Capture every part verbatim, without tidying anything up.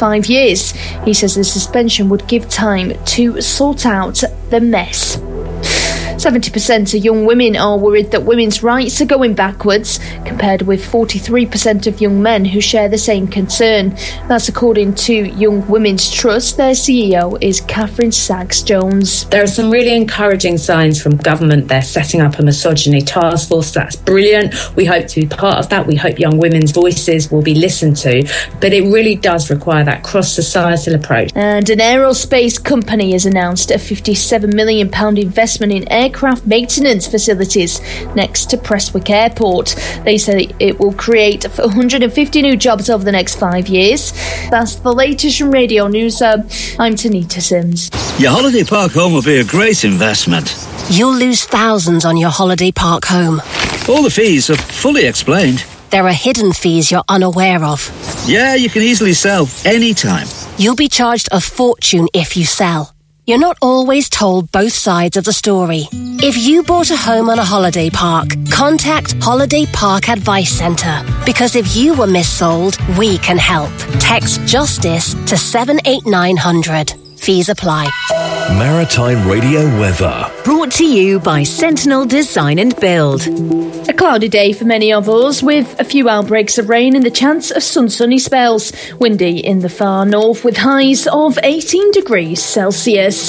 five years. He says the suspension would give time to sort out the mess. seventy percent of young women are worried that women's rights are going backwards, compared with forty-three percent of young men who share the same concern. That's according to Young Women's Trust. Their C E O is Catherine Sachs-Jones. There are some really encouraging signs from government. They're setting up a misogyny task force. That's brilliant. We hope to be part of that. We hope young women's voices will be listened to. But it really does require that cross-societal approach. And an aerospace company has announced a fifty-seven million pounds investment in air aircraft maintenance facilities next to Prestwick Airport. They say it will create one hundred fifty new jobs over the next five years. That's the latest from Radio News. Uh, I'm Tanita Sims. Your holiday park home will be a great investment. You'll lose thousands on your holiday park home. All the fees are fully explained. There are hidden fees you're unaware of. Yeah, you can easily sell anytime. You'll be charged a fortune if you sell. You're not always told both sides of the story. If you bought a home on a holiday park, contact Holiday Park Advice Centre. Because if you were missold, we can help. Text JUSTICE to seven eight nine hundred. Fees apply. Maritime Radio weather. Brought to you by Sentinel Design and Build. A cloudy day for many of us, with a few outbreaks of rain and the chance of sun sunny spells. Windy in the far north with highs of eighteen degrees Celsius.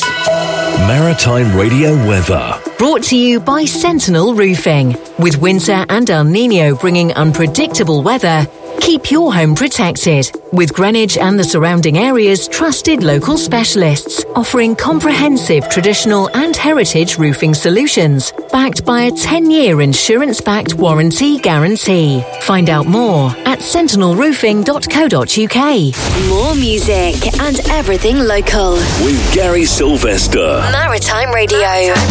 Maritime Radio weather. Brought to you by Sentinel Roofing. With winter and El Nino bringing unpredictable weather, keep your home protected with Greenwich and the surrounding area's trusted local specialists, offering comprehensive traditional and heritage roofing solutions, backed by a ten-year insurance-backed warranty guarantee. Find out more at sentinel roofing dot co dot uk. More music and everything local with Gary Sylvester. Maritime Radio.